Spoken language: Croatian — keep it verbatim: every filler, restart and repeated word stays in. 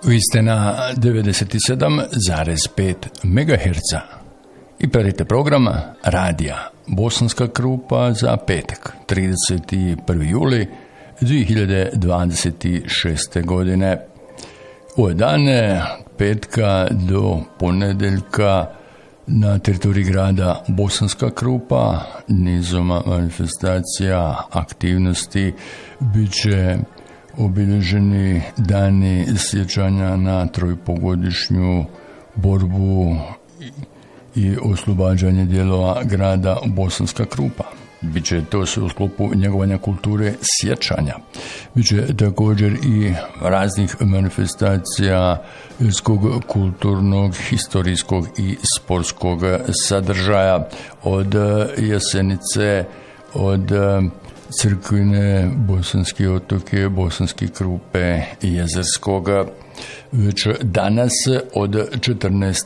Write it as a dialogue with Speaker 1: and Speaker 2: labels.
Speaker 1: Vi ste na devedeset sedam zarez pet megaherca i pratite program radija Bosanska Krupa za petak, trideset prvi juli dvije hiljade dvadeset šeste. godine. Ove dane, petka do ponedeljka, na teritoriji grada Bosanska Krupa nizom manifestacija, aktivnosti bit će obilježeni dani sjećanja na trojpogodišnju borbu i oslobađanje dijelova grada Bosanska Krupa. Biće to sve u sklopu njegovanja kulture sjećanja. Biće također i raznih manifestacija ljudskog, kulturnog, historijskog i sportskog sadržaja, od Jesenice, od Crkvine, Bosanske otoke, Bosanske Krupe i Jezerskog. Već danas od četrnaest